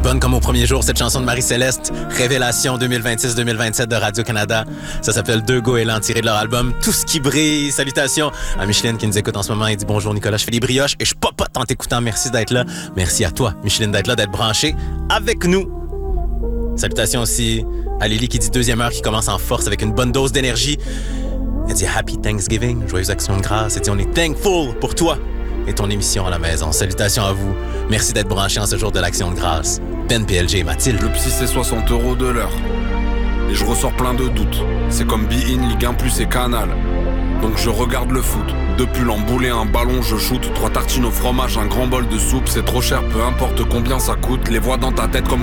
Bonne comme au premier jour, cette chanson de Marie-Céleste, Révélation 2026-2027 de Radio-Canada. Ça s'appelle Deux goélands tirés de leur album Tout ce qui brille. Salutations à Micheline qui nous écoute en ce moment. Elle dit bonjour Nicolas, je fais des brioches et je popote en t'écoutant. Merci d'être là. Merci à toi, Micheline, d'être là, d'être branchée avec nous. Salutations aussi à Lily qui dit deuxième heure qui commence en force avec une bonne dose d'énergie. Elle dit Happy Thanksgiving, joyeuse action de grâce. Elle dit on est thankful pour toi et ton émission à la maison. Salutations à vous. Merci d'être branchés en ce jour de l'Action de grâce. Ben PLG et Mathilde. Le psy c'est 60 € de l'heure. Et je ressors plein de doutes. C'est comme Be In, Ligue 1 Plus et Canal. Donc je regarde le foot. Deux pulls emboulés, un ballon, je shoot. 3 tartines au fromage, un grand bol de soupe. C'est trop cher, peu importe combien ça coûte. Les voix dans ta tête comme